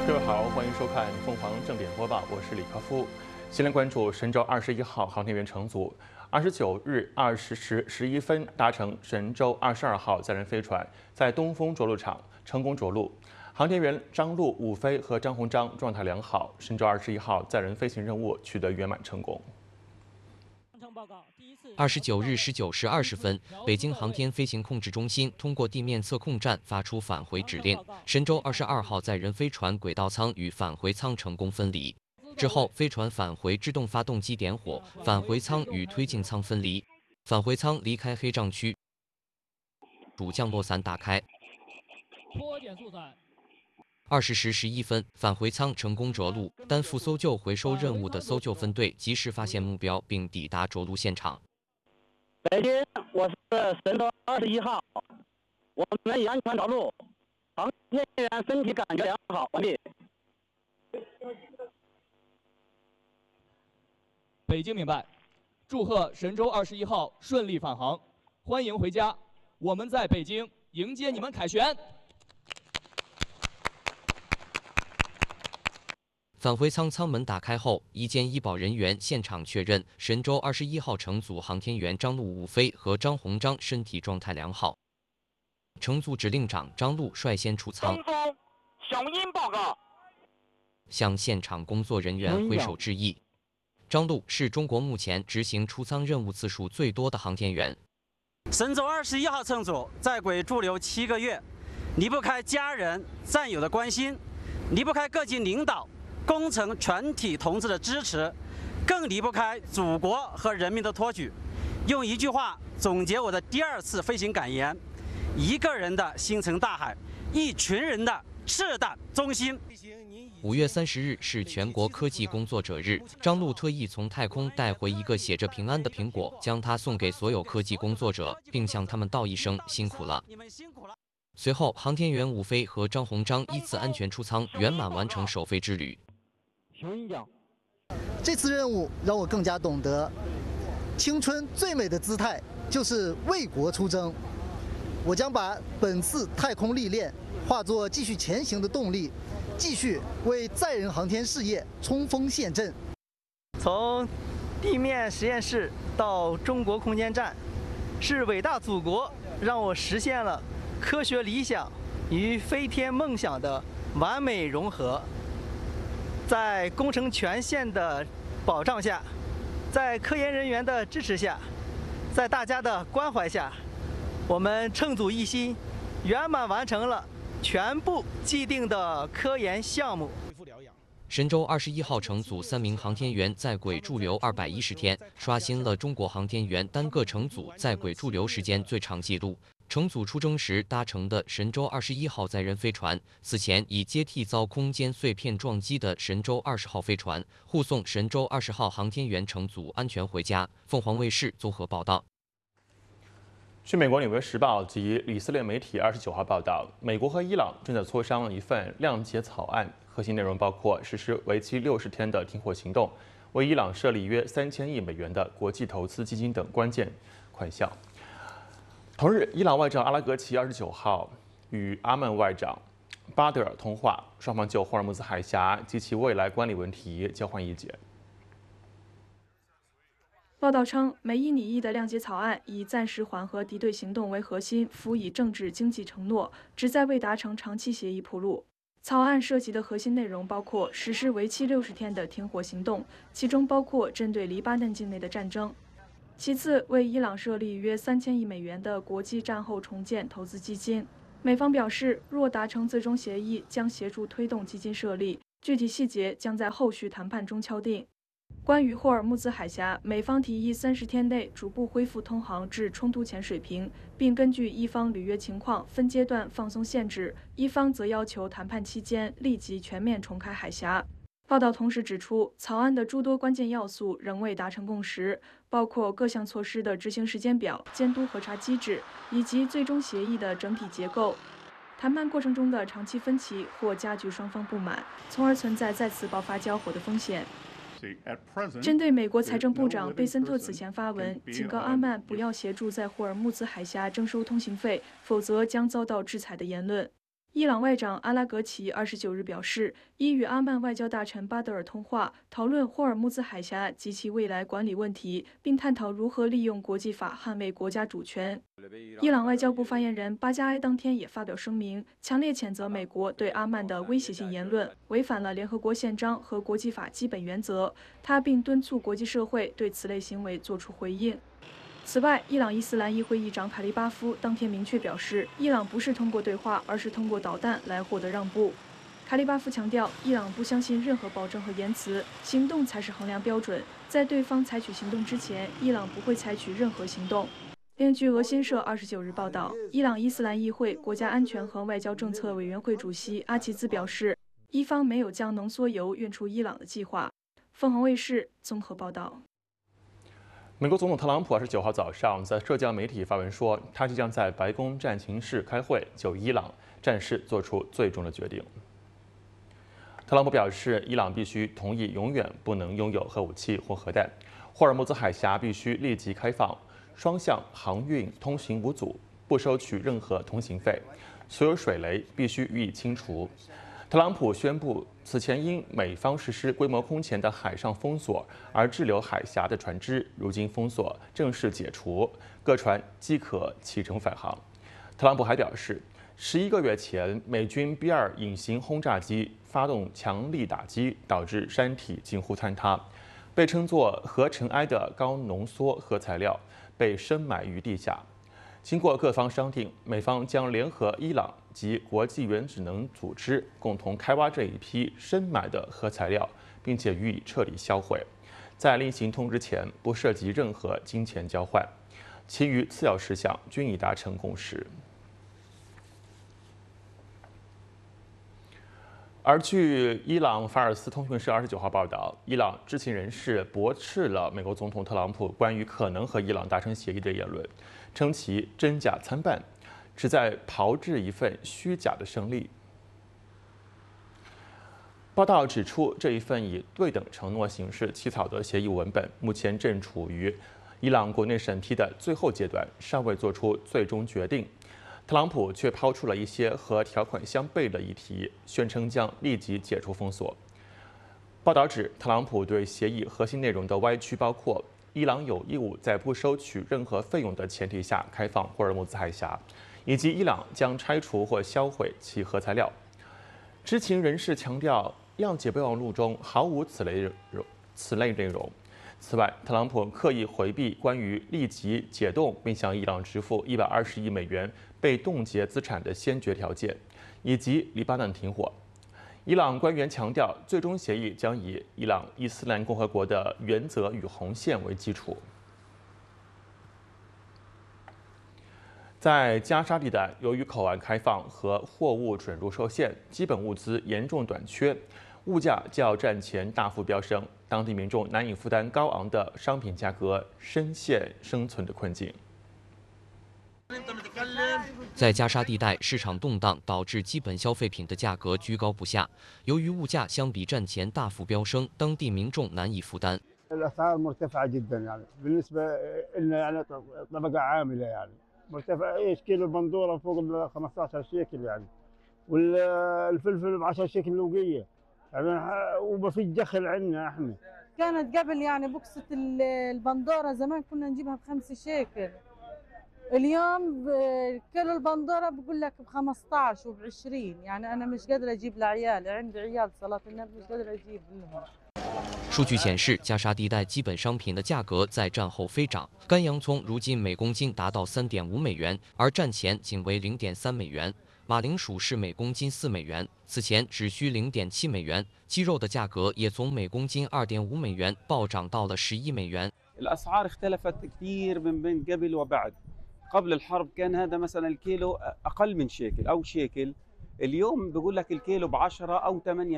各位好，欢迎收看凤凰正点播报，我是李克夫。先来关注神舟21号航天员乘组29日20时11分搭乘神舟22号载人飞船，在东风着陆场成功着陆。航天员张陆、武飞和张鸿章状态良好，神舟21号载人飞行任务取得圆满成功。 29日19时20分，北京航天飞行控制中心通过地面测控站发出返回指令，神舟22号载人飞船轨道舱与返回舱成功分离。之后，飞船返回制动发动机点火，返回舱与推进舱分离，返回舱离开黑障区，主降落伞打开。20时11分，返回舱成功着陆，担负搜救回收任务的搜救分队及时发现目标，并抵达着陆现场。 北京，我是神舟21号，我们已安全着陆，航天员身体感觉良好，完毕。 北京明白，祝贺神舟21号顺利返航，欢迎回家，我们在北京迎接你们凯旋。 返回舱舱门打开后，医监医保人员现场确认，神舟21号乘组航天员张陆、武飞和张鸿章身体状态良好。乘组指令长张陆率先出舱， 响应报告， 向现场工作人员挥手致意。张陆是中国目前执行出舱任务次数最多的航天员。 神舟21号乘组在轨驻留7个月，离不开家人、战友的关心，离不开各级领导、工程全体同志的支持，更离不开祖国和人民的托举。用一句话总结我的第2次飞行感言：一个人的星辰大海，一群人的赤胆忠心。 5月30日是全国科技工作者日，张陆特意从太空带回一个写着平安的苹果，将它送给所有科技工作者，并向他们道一声辛苦了。随后，航天员武飞和张鸿章依次安全出舱，圆满完成首飞之旅。 这次任务让我更加懂得，青春最美的姿态就是为国出征。我将把本次太空历练化作继续前行的动力，继续为载人航天事业冲锋陷阵。 从地面实验室到中国空间站，是伟大祖国让我实现了科学理想与飞天梦想的完美融合。在工程权限的保障下，在科研人员的支持下，在大家的关怀下，我们乘组一心，圆满完成了全部既定的科研项目。 神舟21号乘组3名航天员在轨驻留210天，刷新了中国航天员单个乘组在轨驻留时间最长纪录。乘组出征时搭乘的神舟21号载人飞船，此前已接替遭空间碎片撞击的神舟20号飞船，护送神舟20号航天员乘组安全回家。凤凰卫视综合报道。 据美国《纽约时报》及以色列媒体29号报道，美国和伊朗正在磋商一份谅解草案，核心内容包括实施为期60天的停火行动，为伊朗设立约3000亿美元的国际投资基金等关键款项。同日，伊朗外长阿拉格齐29号与阿曼外长巴德尔通话，双方就霍尔木兹海峡及其未来管理问题交换意见。 报道称，美伊拟议的谅解草案以暂时缓和敌对行动为核心，辅以政治经济承诺，旨在为达成长期协议铺路。草案涉及的核心内容包括实施为期60天的停火行动，其中包括针对黎巴嫩境内的战争。其次，为伊朗设立约3000亿美元的国际战后重建投资基金。美方表示，若达成最终协议，将协助推动基金设立，具体细节将在后续谈判中敲定。关于霍尔木兹海峡，美方提议30天内逐步恢复通航至冲突前水平，并根据伊方履约情况分阶段放松限制，伊方则要求谈判期间立即全面重开海峡。报道同时指出，草案的诸多关键要素仍未达成共识，包括各项措施的执行时间表、监督核查机制以及最终协议的整体结构。谈判过程中的长期分歧或加剧双方不满，从而存在再次爆发交火的风险。针对美国财政部长贝森特此前发文警告阿曼不要协助在霍尔木兹海峡征收通行费，否则将遭到制裁的言论， 伊朗外长阿拉格齐29日表示，已与阿曼外交大臣巴德尔通话，讨论霍尔木兹海峡及其未来管理问题，并探讨如何利用国际法捍卫国家主权。伊朗外交部发言人巴加埃当天也发表声明，强烈谴责美国对阿曼的威胁性言论，违反了联合国宪章和国际法基本原则。他并敦促国际社会对此类行为作出回应。此外，伊朗伊斯兰议会议长卡利巴夫当天明确表示，伊朗不是通过对话，而是通过导弹来获得让步。卡利巴夫强调，伊朗不相信任何保证和言辞，行动才是衡量标准。在对方采取行动之前，伊朗不会采取任何行动。另据俄新社29日报道，伊朗伊斯兰议会国家安全和外交政策委员会主席阿齐兹表示，伊方没有将浓缩铀运出伊朗的计划。凤凰卫视综合报道。 美国总统特朗普29号早上在社交媒体发文说，他即将在白宫战情室开会，就伊朗战事做出最终的决定。特朗普表示，伊朗必须同意永远不能拥有核武器或核弹，霍尔木兹海峡必须立即开放，双向航运通行无阻，不收取任何通行费，所有水雷必须予以清除。特朗普宣布，此前因美方实施规模空前的海上封锁而滞留海峡的船只，如今封锁正式解除，各船即可启程返航。特朗普还表示，11个月前，美军 B-2隐形轰炸机发动强力打击，导致山体近乎坍塌。被称作核尘埃的高浓缩核材料被深埋于地下。经过各方商定，美方将联合伊朗及国际原子能组织共同开挖这一批深埋的核材料，并且予以彻底销毁。在另行通知前，不涉及任何金钱交换，其余次要事项均已达成共识。而据伊朗法尔斯通讯社29号报道，伊朗知情人士驳斥了美国总统特朗普关于可能和伊朗达成协议的言论，称其真假参半，旨在炮制一份虚假的胜利。报道指出，这一份以对等承诺形式起草的协议文本，目前正处于伊朗国内审批的最后阶段，尚未做出最终决定。特朗普却抛出了一些和条款相悖的议题，宣称将立即解除封锁。报道指，特朗普对协议核心内容的歪曲包括：伊朗有义务在不收取任何费用的前提下开放霍尔木兹海峡，以及伊朗将拆除或销毁其核材料。知情人士强调，谅解备忘录中毫无此类内容。此外，特朗普刻意回避关于立即解冻并向伊朗支付120亿美元被冻结资产的先决条件，以及黎巴嫩停火。伊朗官员强调，最终协议将以伊朗伊斯兰共和国的原则与红线为基础。在加沙地带，由于口岸开放和货物准入受限，基本物资严重短缺，物价较战前大幅飙升，当地民众难以负担高昂的商品价格，深陷生存的困境。 在加沙地带，市场动荡导致基本消费品的价格居高不下。由于物价相比战前大幅飙升，当地民众难以负担。 الأسعار مرتفعة جدا يعني بالنسبة لنا يعني طبقة عاملة يعني مرتفع ايش كيلو البندورة فوق ال 15 شيكل يعني والفلفل ب 10 شيكل لوقية يعني وما في دخل عندنا احنا. كانت قبل يعني بوكسة البندورة زمان كنا نجيبها ب5 شيكل. اليوم كيلو البندورة بقول لك ب15 وب20 يعني أنا مش قادرة أجيب لعيالي عندي عيال صلاة النبي مش قادرة أجيب لهم。 数据显示，加沙地带基本商品的价格在战后飞涨。干洋葱如今每公斤达到3.5美元，而战前仅为0.3美元。马铃薯是每公斤4美元，此前只需0.7美元。鸡肉的价格也从每公斤2.5美元暴涨到了11美元。 الأسعار اختلفت كثير من بين قبل وبعد. قبل الحرب كان هذا مثلا الكيلو أقل من شيكل أو شيكل. اليوم بقول لك الكيلو ب10 أو 8